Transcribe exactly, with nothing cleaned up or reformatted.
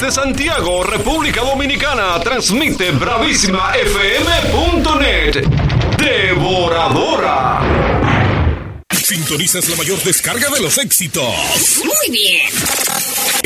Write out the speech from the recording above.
Desde Santiago, República Dominicana, transmite bravísima f m punto net. Devoradora. Sintonizas la mayor descarga de los éxitos. Muy bien.